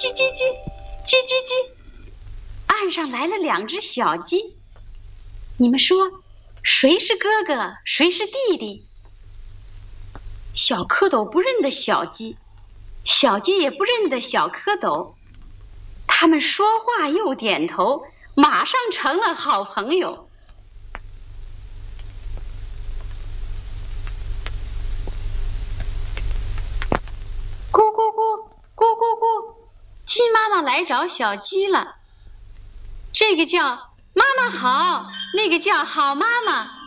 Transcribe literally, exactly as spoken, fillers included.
叽叽叽，叽叽叽。岸上来了两只小鸡，你们说谁是哥哥，谁是弟弟？小蝌蚪不认得小鸡，小鸡也不认得小蝌蚪，他们说话又点头，马上成了好朋友。咕咕咕，咕咕咕，鸡妈妈来找小鸡了。这个叫妈妈好，那个叫好妈妈。